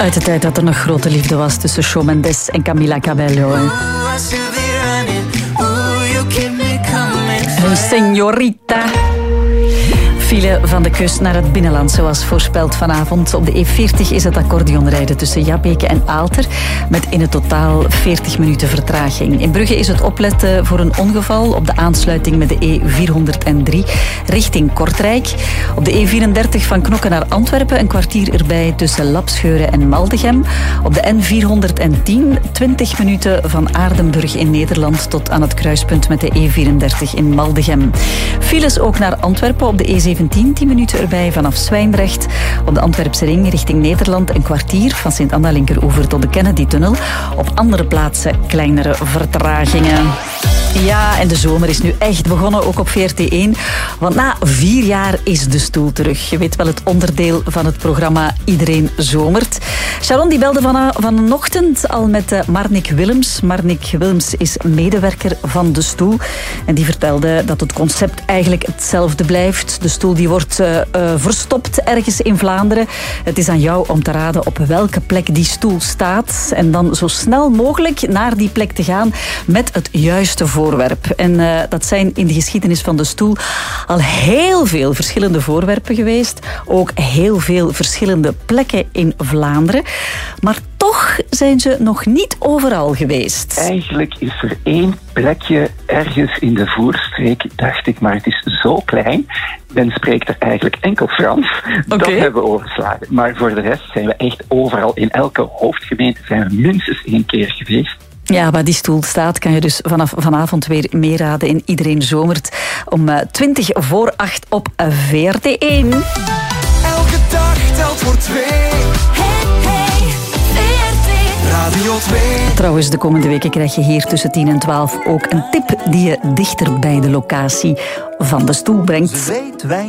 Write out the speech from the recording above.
Uit de tijd dat er nog grote liefde was tussen Shawn Mendes en Camila Cabello. Een señorita. File van de kust naar het binnenland, zoals voorspeld vanavond. Op de E40 is het accordeonrijden tussen Jabbeke en Aalter, met in het totaal 40 minuten vertraging. In Brugge is het opletten voor een ongeval op de aansluiting met de E403 richting Kortrijk. Op de E34 van Knokke naar Antwerpen een kwartier erbij tussen Lapscheuren en Maldegem. Op de N410 20 minuten van Aardenburg in Nederland tot aan het kruispunt met de E34 in Maldegem. Files ook naar Antwerpen op de E17 10 minuten erbij vanaf Zwijndrecht. Op de Antwerpse ring richting Nederland een kwartier van Sint-Anna-Linkeroever tot de Kennedy-tunnel. Op andere plaatsen kleinere vertragingen. Ja, en de zomer is nu echt begonnen, ook op VRT1. Want na 4 jaar is de stoel terug. Je weet wel, het onderdeel van het programma Iedereen Zomert. Sharon die belde vanochtend al met Marnik Willems. Marnik Willems is medewerker van de stoel. En die vertelde dat het concept eigenlijk hetzelfde blijft. De stoel die wordt verstopt ergens in Vlaanderen. Het is aan jou om te raden op welke plek die stoel staat. En dan zo snel mogelijk naar die plek te gaan met het juiste voorwerp. En dat zijn in de geschiedenis van de stoel al heel veel verschillende voorwerpen geweest. Ook heel veel verschillende plekken in Vlaanderen. Maar toch zijn ze nog niet overal geweest. Eigenlijk is er 1 plekje ergens in de Voerstreek, dacht ik, maar het is zo klein. Men spreekt er eigenlijk enkel Frans. Okay. Dat hebben we overgeslagen. Maar voor de rest zijn we echt overal. In elke hoofdgemeente zijn we minstens 1 keer geweest. Ja, waar die stoel staat kan je dus vanaf vanavond weer meeraden in Iedereen Zomert om 7:20 op VRT1. Elke dag telt voor 2. Hey, VRT Radio 2. Trouwens, de komende weken krijg je hier tussen 10 en 12 ook een tip die je dichter bij de locatie van de stoel brengt.